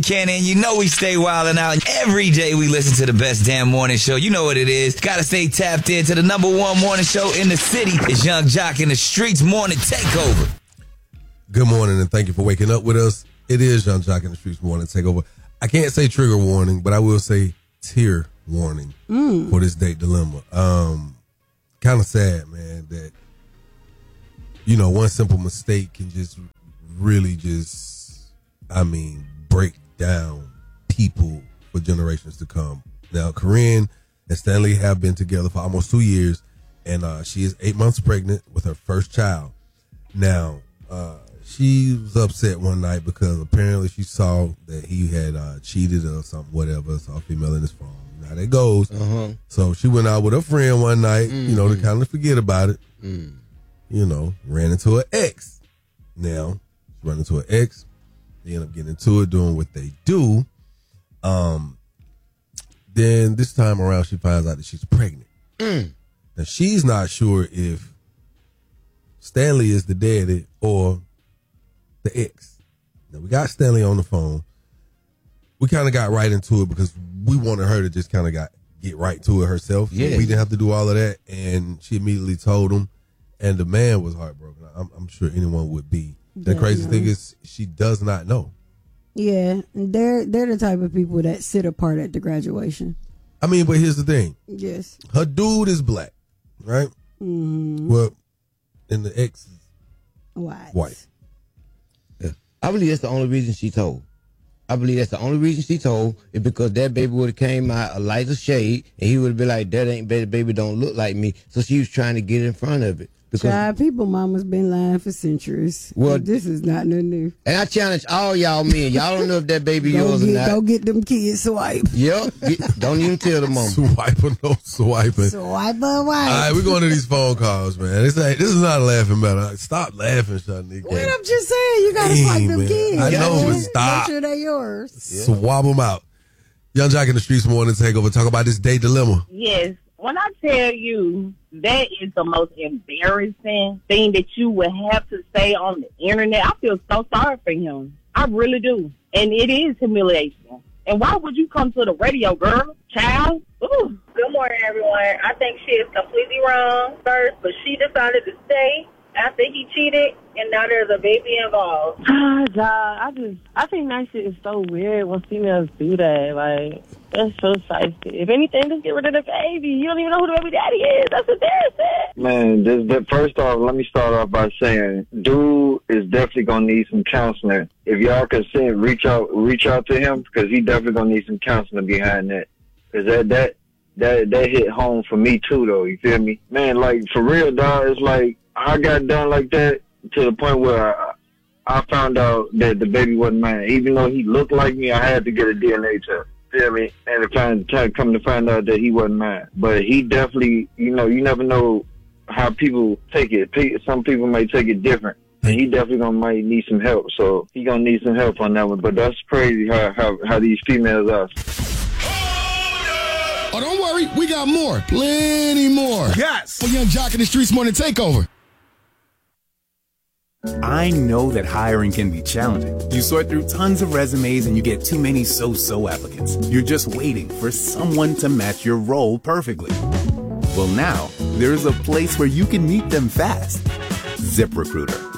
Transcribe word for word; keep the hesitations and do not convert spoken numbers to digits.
Cannon, you know we stay wildin' out. Every day we listen to the best damn morning show. You know what it is. Gotta stay tapped into the number one morning show in the city. It's Young Jock in the Streets Morning Takeover. Good morning, and thank you for waking up with us. It is Young Jock in the Streets Morning Takeover. I can't say trigger warning, but I will say tear warning mm. for this date dilemma. Um, kind of sad, man, that, you know, one simple mistake can just really just, I mean, break down people for generations to come. Now, Corinne and Stanley have been together for almost two years, and uh, she is eight months pregnant with her first child. Now, uh, she was upset one night because apparently she saw that he had uh, cheated or something, whatever, saw a female in his phone. You know how that goes. Uh-huh. So she went out with her friend one night, mm-hmm. you know, to kind of forget about it. Mm. You know, ran into her ex. Now, she ran into her ex. They end up getting into it, doing what they do. Um, then this time around, she finds out that she's pregnant. Mm. Now, she's not sure if Stanley is the daddy or the ex. Now, we got Stanley on the phone. We kind of got right into it because we wanted her to just kind of got get right to it herself. Yeah. So we didn't have to do all of that. And she immediately told him. And the man was heartbroken. I'm, I'm sure anyone would be. The crazy thing is she does not know. Yeah, they're they're the type of people that sit apart at the graduation. I mean, but here's the thing. Yes. Her dude is black, right? Mm-hmm. Well, and the ex is white. White. Yeah. I believe that's the only reason she told. I believe that's the only reason she told is because that baby would have came out a lighter shade and he would have been like, that ain't baby, baby don't look like me. So she was trying to get in front of it. Child, people mama's been lying for centuries. Well, this is not no new. And I challenge all y'all men. Y'all don't know if that baby yours get, or not. Go get them kids swipe. Yep. Get, don't even tell the mama. Swiping, no swiping. Swiping, wipe. All right, we're going to these phone calls, man. This ain't, this is not a laughing matter. Stop laughing, Shanique. What I'm just saying, you got to swipe them man. kids. I know, but stop. Make sure they're yours. Yeah. Swab them out. Young Jock in the Streets Morning Takeover. Talk about this date dilemma. Yes. When I tell you that is the most embarrassing thing that you would have to say on the internet, I feel so sorry for him. I really do. And it is humiliation. And why would you come to the radio, girl? Child? Ooh. Good morning, everyone. I think she is completely wrong first, but she decided to stay after he cheated, and now there's a baby involved. Ah, God, I just, I think that shit is so weird when females do that. Like, that's so spicy. If anything, just get rid of the baby. You don't even know who the baby daddy is. That's what they're saying. Man, this, this, first off, let me start off by saying, dude is definitely gonna need some counseling. If y'all can see him, reach out, reach out to him, because he definitely gonna need some counseling behind that. Cause that, that, that, that hit home for me too, though. You feel me, man? Like for real, dog. It's like I got done like that to the point where I, I found out that the baby wasn't mine. Even though he looked like me, I had to get a D N A test. Feel me? And to find, to come to find out that he wasn't mine. But he definitely, you know, you never know how people take it. Some people may take it different. And he definitely gonna might need some help. So he gonna need some help on that one. But that's crazy how how, how these females are. Oh, don't worry. We got more. Plenty more. Yes. For Young Jock in the Streets Morning Takeover. I know that hiring can be challenging. You sort through tons of resumes and you get too many so-so applicants. You're just waiting for someone to match your role perfectly. Well, now, there's a place where you can meet them fast. ZipRecruiter.